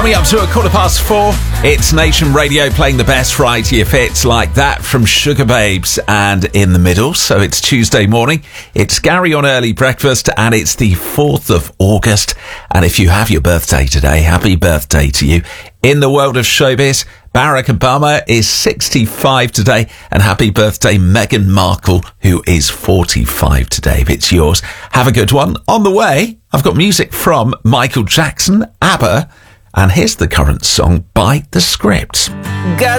Coming up to 4:15, it's Nation Radio playing the best variety of hits like that from Sugar Babes and In the Middle. So it's Tuesday morning, it's Gary on Early Breakfast, and it's the 4th of August. And if you have your birthday today, happy birthday to you. In the world of showbiz, Barack Obama is 65 today, and happy birthday Meghan Markle, who is 45 today. If it's yours, have a good one. On the way, I've got music from Michael Jackson, ABBA, and here's the current song, By the Script. Got